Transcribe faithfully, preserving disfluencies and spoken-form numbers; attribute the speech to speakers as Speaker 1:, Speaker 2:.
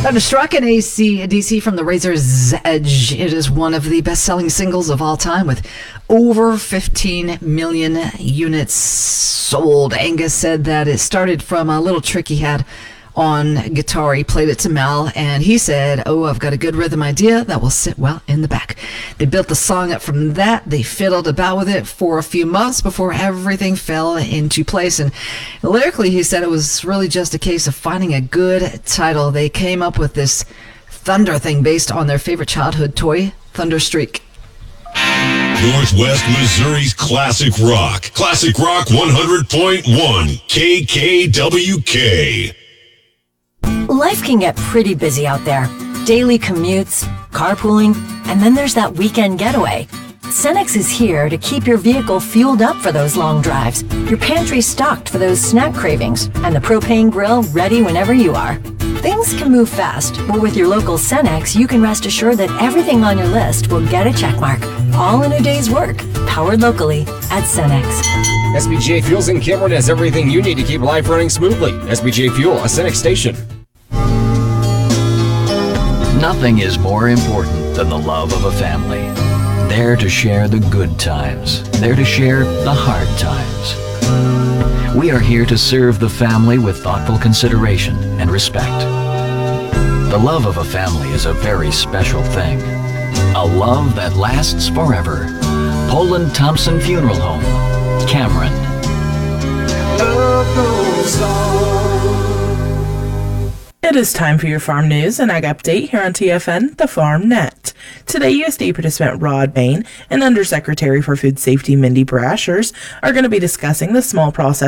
Speaker 1: Thunderstruck in A C D C from the Razor's Edge. It is one of the best-selling singles of all time with over fifteen million units sold. Angus said that it started from a little trick he had on guitar. He played it to Mel, and he said, oh, I've got a good rhythm idea that will sit well in the back. They built the song up from that. They fiddled about with it for a few months before everything fell into place. And lyrically, he said it was really just a case of finding a good title. They came up with this thunder thing based on their favorite childhood toy, Thunderstreak.
Speaker 2: Northwest Missouri's classic rock. Classic Rock one hundred point one, K K W K.
Speaker 3: Life can get pretty busy out there. Daily commutes, carpooling, and then there's that weekend getaway. Cenex is here to keep your vehicle fueled up for those long drives, your pantry stocked for those snack cravings, and the propane grill ready whenever you are. Things can move fast, but with your local Cenex, you can rest assured that everything on your list will get a check mark, all in a day's work, powered locally at Cenex.
Speaker 4: S B J Fuels in Cameron has everything you need to keep life running smoothly. S B J Fuel, a Cenex station.
Speaker 5: Nothing is more important than the love of a family. There to share the good times. There to share the hard times. We are here to serve the family with thoughtful consideration and respect. The love of a family is a very special thing. A love that lasts forever. Poland Thompson Funeral Home, Cameron.
Speaker 6: Love goes on. It is time for your farm news and ag update here on T F N, the Farm Net. Today, U S D A participant Rod Bain and Undersecretary for Food Safety Mindy Brashers are going to be discussing the small process